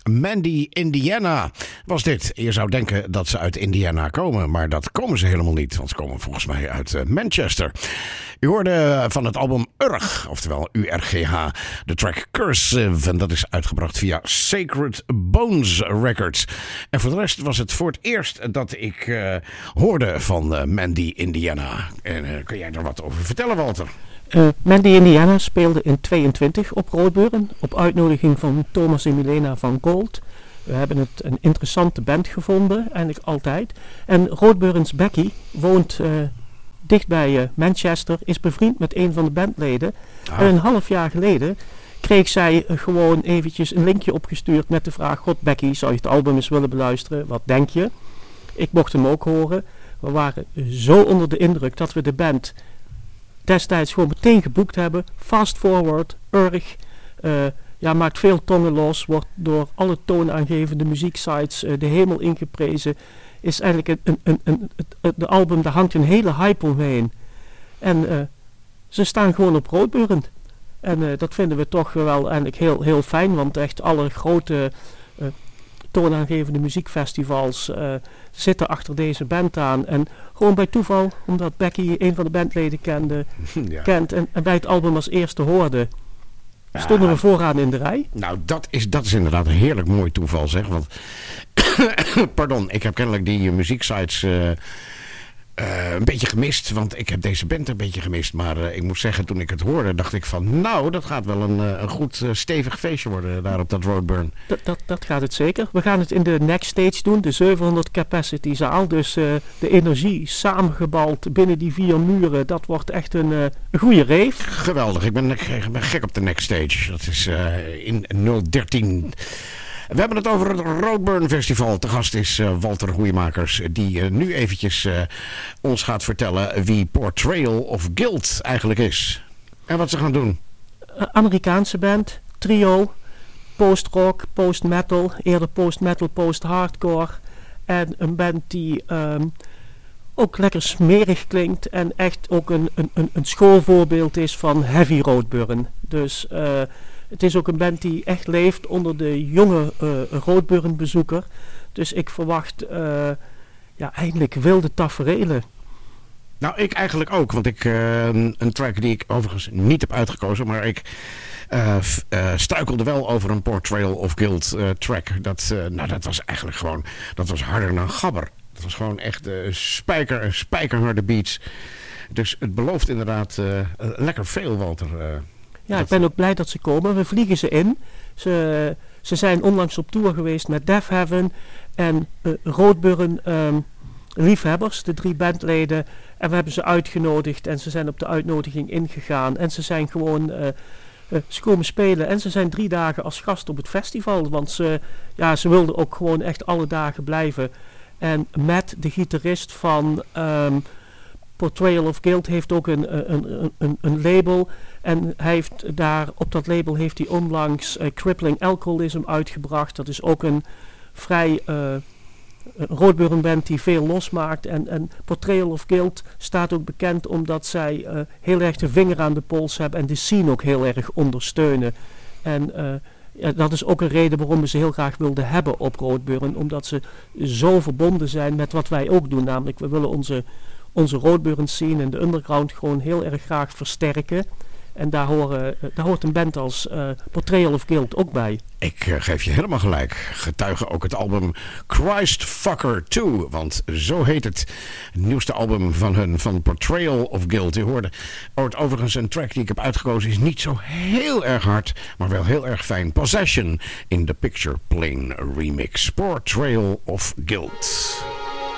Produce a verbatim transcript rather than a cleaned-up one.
Mandy Indiana was dit. Je zou denken dat ze uit Indiana komen, maar dat komen ze helemaal niet. Want ze komen volgens mij uit uh, Manchester. U hoorde van het album Urg, oftewel U R G H, de track Cursive. En dat is uitgebracht via Sacred Bones Records. En voor de rest was het voor het eerst dat ik uh, hoorde van uh, Mandy Indiana. En uh, kun jij er wat over vertellen, Walter? Uh, Mandy Indiana speelde in tweeëntwintig op Roodburn op uitnodiging van Thomas en Milena van Gold. We hebben het een interessante band gevonden, eigenlijk altijd. En Roodburns Becky woont uh, dicht bij uh, Manchester, is bevriend met een van de bandleden. Ah. En een half jaar geleden kreeg zij uh, gewoon eventjes een linkje opgestuurd met de vraag: God Becky, zou je het album eens willen beluisteren? Wat denk je? Ik mocht hem ook horen. We waren zo onder de indruk dat we de band destijds gewoon meteen geboekt hebben. Fast Forward, Urg, uh, ja, maakt veel tongen los, wordt door alle toonaangevende muzieksites uh, de hemel ingeprezen. Is eigenlijk een, een, een, een, een, de album, daar hangt een hele hype omheen. En uh, ze staan gewoon op Roodburn. En uh, dat vinden we toch wel eigenlijk heel, heel fijn, want echt alle grote uh, toonaangevende muziekfestivals uh, zitten achter deze band aan. En gewoon bij toeval, omdat Becky een van de bandleden kende, ja. kent en, en wij het album als eerste hoorden, ja, stonden we vooraan in de rij. Nou, dat is, dat is inderdaad een heerlijk mooi toeval, zeg. Want pardon, ik heb kennelijk die muzieksites uh, uh, een beetje gemist. Want ik heb deze band een beetje gemist. Maar uh, ik moet zeggen, toen ik het hoorde, dacht ik van, nou, dat gaat wel een, uh, een goed uh, stevig feestje worden daar op dat Roadburn. Dat, dat, dat gaat het zeker. We gaan het in de next stage doen, de zevenhonderd capacity zaal. Dus uh, de energie samengebald binnen die vier muren, dat wordt echt een, uh, een goede rave. Geweldig, ik ben, ik ben gek op de next stage. Dat is uh, in nul dertien. We hebben het over het Roadburn Festival. Te gast is uh, Walter Goeimakers, die uh, nu eventjes uh, ons gaat vertellen wie Portrayal of Guilt eigenlijk is. En wat ze gaan doen. Uh, Amerikaanse band, trio, post-rock, post-metal, eerder post-metal, post-hardcore. En een band die um, ook lekker smerig klinkt en echt ook een, een, een, een schoolvoorbeeld is van heavy Roadburn. Dus Uh, het is ook een band die echt leeft onder de jonge uh, Roadburn bezoeker. Dus ik verwacht uh, ja, eindelijk wilde taferelen. Nou, ik eigenlijk ook. Want ik uh, een track die ik overigens niet heb uitgekozen. Maar ik uh, f, uh, struikelde wel over een Portrayal of Guilt uh, track. Dat, uh, nou, dat was eigenlijk gewoon, dat was harder dan gabber. Dat was gewoon echt uh, spijker, spijkerharde beats. Dus het belooft inderdaad uh, lekker veel, Walter. Uh, Ja, dat... ik ben ook blij dat ze komen. We vliegen ze in. Ze, ze zijn onlangs op tour geweest met Death Heaven en uh, Roadburn um, liefhebbers, de drie bandleden. En we hebben ze uitgenodigd en ze zijn op de uitnodiging ingegaan. En ze zijn gewoon, uh, uh, ze komen spelen en ze zijn drie dagen als gast op het festival. Want ze, ja, ze wilden ook gewoon echt alle dagen blijven. En Matt, de gitarist van Um, Portrayal of Guilt, heeft ook een, een, een, een label. En hij heeft daar, op dat label heeft hij onlangs uh, Crippling Alcoholism uitgebracht. Dat is ook een vrij uh, Roadburn band die veel losmaakt. En, en Portrayal of Guilt staat ook bekend omdat zij uh, heel erg de vinger aan de pols hebben en de scene ook heel erg ondersteunen. En uh, ja, dat is ook een reden waarom we ze heel graag wilden hebben op Roadburn. Omdat ze zo verbonden zijn met wat wij ook doen. Namelijk, we willen onze onze Roadburn scene en de underground gewoon heel erg graag versterken. En daar, horen, daar hoort een band als uh, Portrayal of Guilt ook bij. Ik uh, geef je helemaal gelijk. Getuige ook het album Christfucker twee. Want zo heet het, het nieuwste album van hun, van Portrayal of Guilt. Je hoorde, hoort overigens een track die ik heb uitgekozen. Is niet zo heel erg hard, maar wel heel erg fijn. Possession in the Picture Plane remix. Portrayal of Guilt.